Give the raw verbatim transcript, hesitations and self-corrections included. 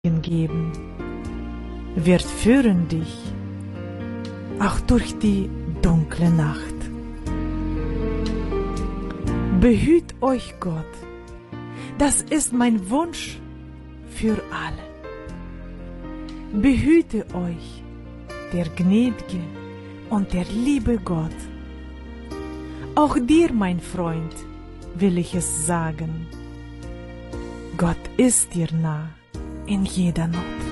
geben, wird führen dich auch durch die dunkle Nacht. Behüt euch Gott, das ist mein Wunsch für alle. Behüte euch der gnädige und der liebe Gott. Auch dir, mein Freund, will ich es sagen. Gott ist dir nah in jeder Not.